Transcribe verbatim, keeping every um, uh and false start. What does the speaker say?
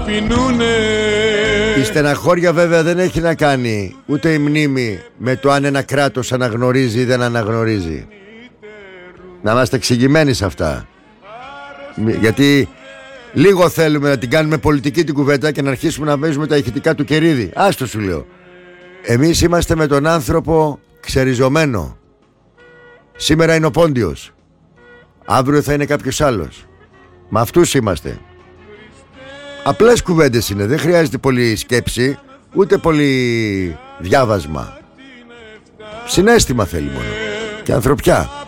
Η στεναχώρια βέβαια δεν έχει να κάνει ούτε η μνήμη με το αν ένα κράτος αναγνωρίζει ή δεν αναγνωρίζει. Να είμαστε εξηγημένοι σε αυτά. Γιατί λίγο θέλουμε να την κάνουμε πολιτική την κουβέντα και να αρχίσουμε να παίζουμε τα ηχητικά του κερίδι. Άστο σου λέω. Εμείς είμαστε με τον άνθρωπο ξεριζωμένο. Σήμερα είναι ο Πόντιος, αύριο θα είναι κάποιος άλλος. Με αυτούς είμαστε. Απλές κουβέντες είναι, δεν χρειάζεται πολύ σκέψη, ούτε πολύ διάβασμα. Συναίσθημα θέλει μόνο και ανθρωπιά.